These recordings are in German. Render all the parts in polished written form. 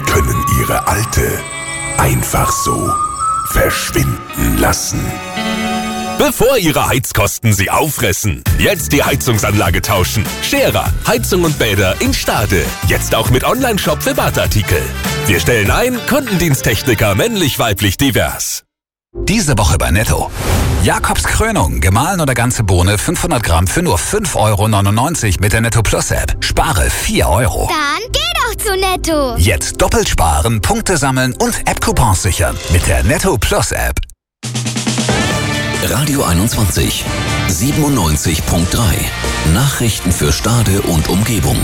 können ihre alte einfach so verschwinden lassen. Bevor Ihre Heizkosten Sie auffressen, jetzt die Heizungsanlage tauschen. Scherer, Heizung und Bäder in Stade. Jetzt auch mit Onlineshop für Badartikel. Wir stellen ein, Kundendiensttechniker männlich-weiblich divers. Diese Woche bei Netto. Jakobs Krönung, gemahlen oder ganze Bohne 500 Gramm für nur 5,99 € mit der Netto Plus App. Spare 4 €. Dann geh doch zu Netto. Jetzt doppelt sparen, Punkte sammeln und App-Coupons sichern mit der Netto Plus App. Radio 21, 97.3. Nachrichten für Stade und Umgebung.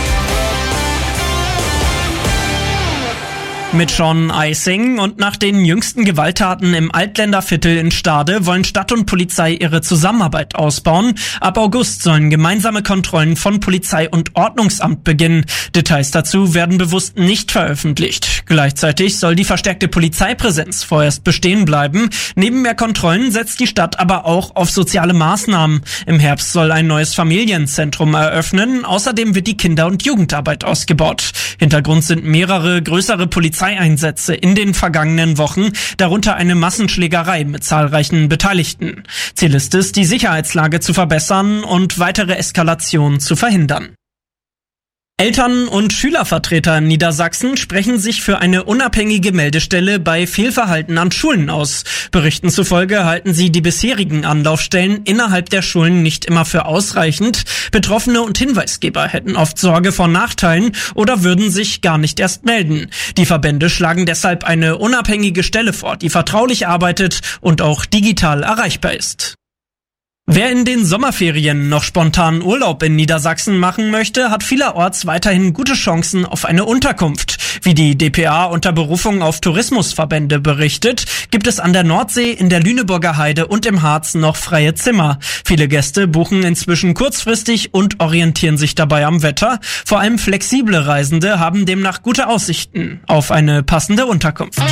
Mit Sean Eising und nach den jüngsten Gewalttaten im Altländerviertel in Stade wollen Stadt und Polizei ihre Zusammenarbeit ausbauen. Ab August sollen gemeinsame Kontrollen von Polizei und Ordnungsamt beginnen. Details dazu werden bewusst nicht veröffentlicht. Gleichzeitig soll die verstärkte Polizeipräsenz vorerst bestehen bleiben. Neben mehr Kontrollen setzt die Stadt aber auch auf soziale Maßnahmen. Im Herbst soll ein neues Familienzentrum eröffnen. Außerdem wird die Kinder- und Jugendarbeit ausgebaut. Hintergrund sind mehrere größere Polizeieinsätze in den vergangenen Wochen, darunter eine Massenschlägerei mit zahlreichen Beteiligten. Ziel ist es, die Sicherheitslage zu verbessern und weitere Eskalationen zu verhindern. Eltern- und Schülervertreter in Niedersachsen sprechen sich für eine unabhängige Meldestelle bei Fehlverhalten an Schulen aus. Berichten zufolge halten sie die bisherigen Anlaufstellen innerhalb der Schulen nicht immer für ausreichend. Betroffene und Hinweisgeber hätten oft Sorge vor Nachteilen oder würden sich gar nicht erst melden. Die Verbände schlagen deshalb eine unabhängige Stelle vor, die vertraulich arbeitet und auch digital erreichbar ist. Wer in den Sommerferien noch spontan Urlaub in Niedersachsen machen möchte, hat vielerorts weiterhin gute Chancen auf eine Unterkunft. Wie die dpa unter Berufung auf Tourismusverbände berichtet, gibt es an der Nordsee, in der Lüneburger Heide und im Harz noch freie Zimmer. Viele Gäste buchen inzwischen kurzfristig und orientieren sich dabei am Wetter. Vor allem flexible Reisende haben demnach gute Aussichten auf eine passende Unterkunft.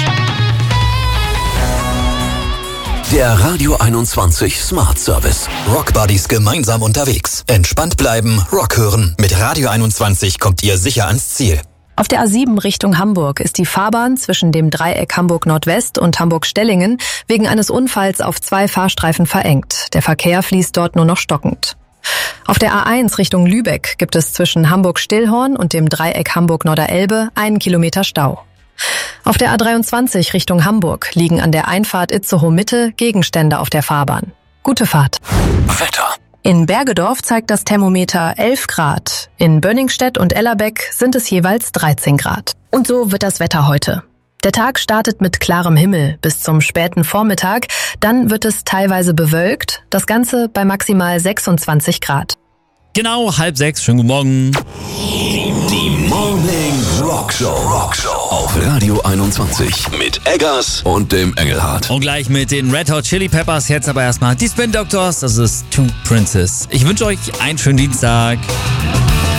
Der Radio 21 Smart Service. Rock Buddies gemeinsam unterwegs. Entspannt bleiben, Rock hören. Mit Radio 21 kommt ihr sicher ans Ziel. Auf der A7 Richtung Hamburg ist die Fahrbahn zwischen dem Dreieck Hamburg Nordwest und Hamburg-Stellingen wegen eines Unfalls auf 2 Fahrstreifen verengt. Der Verkehr fließt dort nur noch stockend. Auf der A1 Richtung Lübeck gibt es zwischen Hamburg-Stillhorn und dem Dreieck Hamburg-Norderelbe 1 Kilometer Stau. Auf der A23 Richtung Hamburg liegen an der Einfahrt Itzehoe-Mitte Gegenstände auf der Fahrbahn. Gute Fahrt. Wetter. In Bergedorf zeigt das Thermometer 11 Grad. In Bönningstedt und Ellerbeck sind es jeweils 13 Grad. Und so wird das Wetter heute. Der Tag startet mit klarem Himmel bis zum späten Vormittag. Dann wird es teilweise bewölkt. Das Ganze bei maximal 26 Grad. Genau, 5:30. Schönen guten Morgen. Die Morning Rockshow. Auf Radio 21 mit Eggers und dem Engelhardt. Und gleich mit den Red Hot Chili Peppers. Jetzt aber erstmal die Spin Doctors. Das ist Two Princes. Ich wünsche euch einen schönen Dienstag.